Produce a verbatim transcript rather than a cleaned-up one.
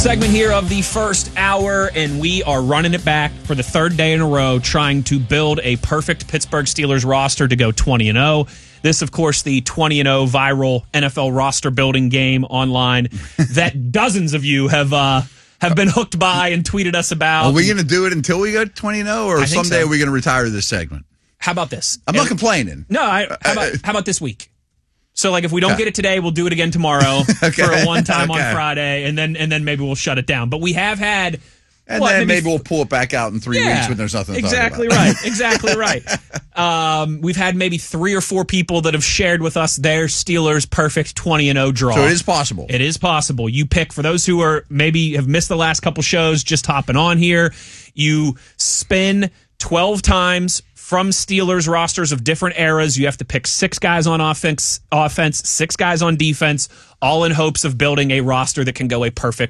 Segment here of the first hour, and we are running it back for the third day in a row, trying to build a perfect Pittsburgh Steelers roster to go twenty and oh. This, of course, the twenty and oh viral N F L roster building game online that dozens of you have uh, have been hooked by and tweeted us about. Are we going to do it until we go twenty and oh, or someday so. are we going to retire this segment? How about this? I'm not complaining. No, I, how, about, how about this week? So, like, if we don't okay. get it today, we'll do it again tomorrow okay. for a one time okay. on Friday, and then and then maybe we'll shut it down. But we have had, and what, then maybe, maybe we'll pull it back out in three yeah, weeks when there's nothing. To exactly talk about. right, exactly right. Um, we've had maybe three or four people that have shared with us their Steelers perfect twenty and oh draw. So it is possible. It is possible. You pick, for those who are maybe have missed the last couple shows, just hopping on here. You spin twelve times from Steelers rosters of different eras. You have to pick six guys on offense, offense, six guys on defense, all in hopes of building a roster that can go a perfect